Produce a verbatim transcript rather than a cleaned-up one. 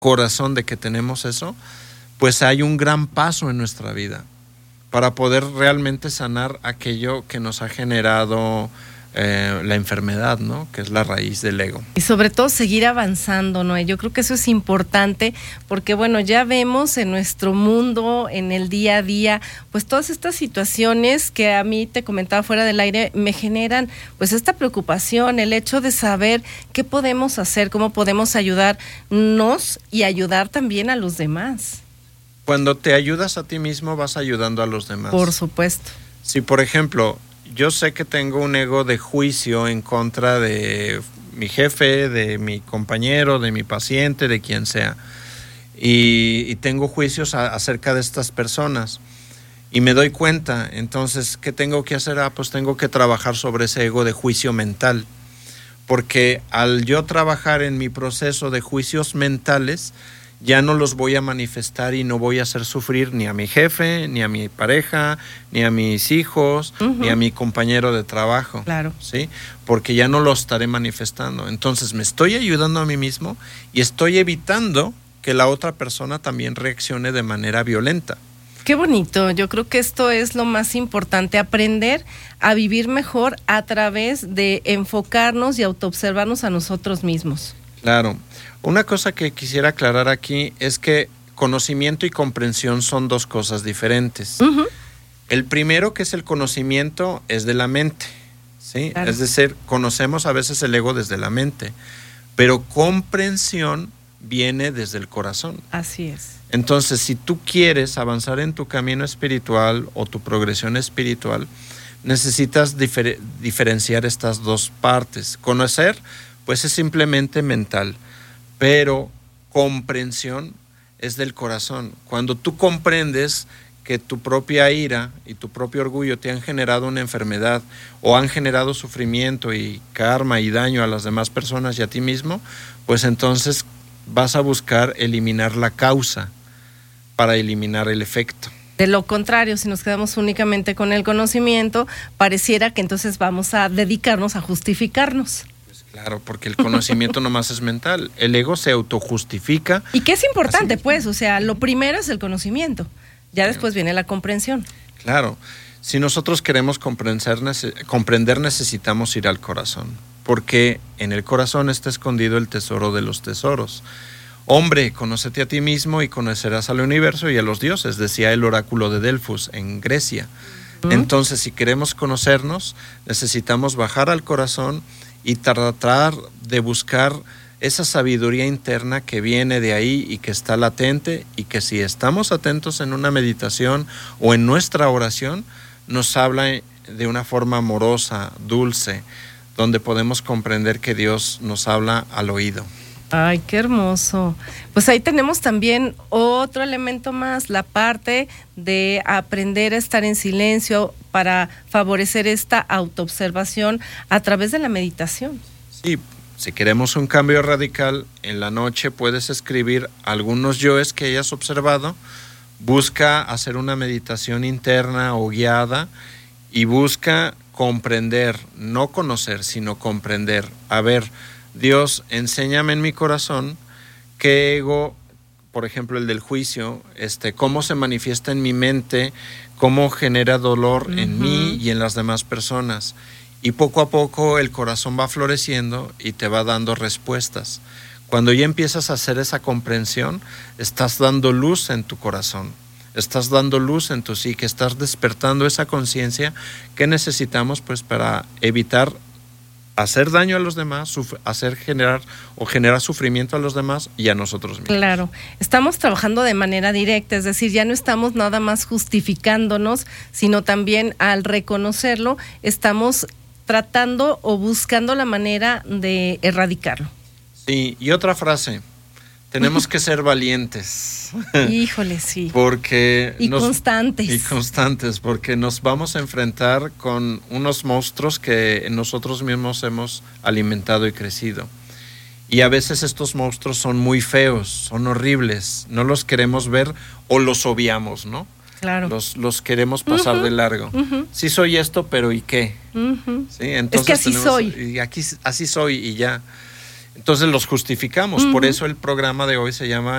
corazón de que tenemos eso, pues hay un gran paso en nuestra vida para poder realmente sanar aquello que nos ha generado eh, la enfermedad, ¿no? Que es la raíz del ego. Y sobre todo seguir avanzando, ¿no? Yo creo que eso es importante porque, bueno, ya vemos en nuestro mundo, en el día a día, pues todas estas situaciones que a mí, te comentaba fuera del aire, me generan pues esta preocupación, el hecho de saber qué podemos hacer, cómo podemos ayudarnos y ayudar también a los demás. Cuando te ayudas a ti mismo, vas ayudando a los demás. Por supuesto. Si, por ejemplo, yo sé que tengo un ego de juicio en contra de mi jefe, de mi compañero, de mi paciente, de quien sea, y, y tengo juicios a, acerca de estas personas, y me doy cuenta, entonces, ¿qué tengo que hacer? Ah, pues tengo que trabajar sobre ese ego de juicio mental, porque al yo trabajar en mi proceso de juicios mentales, ya no los voy a manifestar y no voy a hacer sufrir ni a mi jefe, ni a mi pareja, ni a mis hijos, uh-huh. ni a mi compañero de trabajo. Claro. ¿Sí? Porque ya no lo estaré manifestando. Entonces me estoy ayudando a mí mismo y estoy evitando que la otra persona también reaccione de manera violenta. Qué bonito. Yo creo que esto es lo más importante, aprender a vivir mejor a través de enfocarnos y autoobservarnos a nosotros mismos. Claro. Una cosa que quisiera aclarar aquí es que conocimiento y comprensión son dos cosas diferentes. Uh-huh. El primero, que es el conocimiento, es de la mente, ¿sí? Claro. Es decir, conocemos a veces el ego desde la mente, pero comprensión viene desde el corazón. Así es. Entonces, si tú quieres avanzar en tu camino espiritual o tu progresión espiritual, necesitas difer- diferenciar estas dos partes. Conocer, pues es simplemente mental, pero comprensión es del corazón. Cuando tú comprendes que tu propia ira y tu propio orgullo te han generado una enfermedad o han generado sufrimiento y karma y daño a las demás personas y a ti mismo, pues entonces vas a buscar eliminar la causa para eliminar el efecto. De lo contrario, si nos quedamos únicamente con el conocimiento, pareciera que entonces vamos a dedicarnos a justificarnos. Claro, porque el conocimiento nomás es mental. El ego se autojustifica. Y que es importante, pues, o sea, lo primero es el conocimiento. Ya después viene la comprensión. Claro. Si nosotros queremos comprender, comprender, necesitamos ir al corazón. Porque en el corazón está escondido el tesoro de los tesoros. Hombre, conócete a ti mismo y conocerás al universo y a los dioses, decía el oráculo de Delfos en Grecia. ¿Mm? Entonces, si queremos conocernos, necesitamos bajar al corazón y tratar de buscar esa sabiduría interna que viene de ahí y que está latente, y que si estamos atentos en una meditación o en nuestra oración, nos habla de una forma amorosa, dulce, donde podemos comprender que Dios nos habla al oído. Ay, qué hermoso. Pues ahí tenemos también otro elemento más, la parte de aprender a estar en silencio para favorecer esta autoobservación a través de la meditación. Sí, si queremos un cambio radical, en la noche puedes escribir algunos yoes que hayas observado, busca hacer una meditación interna o guiada y busca comprender, no conocer, sino comprender. A ver, Dios, enséñame en mi corazón qué ego, por ejemplo el del juicio, este, cómo se manifiesta en mi mente, cómo genera dolor uh-huh. en mí y en las demás personas. Y poco a poco el corazón va floreciendo y te va dando respuestas. Cuando ya empiezas a hacer esa comprensión, estás dando luz en tu corazón, estás dando luz en tu psique, estás despertando esa conciencia que necesitamos pues para evitar hacer daño a los demás, suf- hacer generar o generar sufrimiento a los demás y a nosotros mismos. Claro, estamos trabajando de manera directa, es decir, ya no estamos nada más justificándonos, sino también al reconocerlo, estamos tratando o buscando la manera de erradicarlo. Sí, y otra frase, tenemos que ser valientes. Híjole, sí. Porque y nos, constantes. Y constantes, porque nos vamos a enfrentar con unos monstruos que nosotros mismos hemos alimentado y crecido. Y a veces estos monstruos son muy feos, son horribles, no los queremos ver o los obviamos, ¿no? Claro. Los, los queremos pasar uh-huh, de largo. Uh-huh. Sí soy esto, pero ¿y qué? Uh-huh. ¿Sí? Entonces es que así tenemos, soy. Y aquí, así soy y ya. Entonces los justificamos. Uh-huh. Por eso el programa de hoy se llama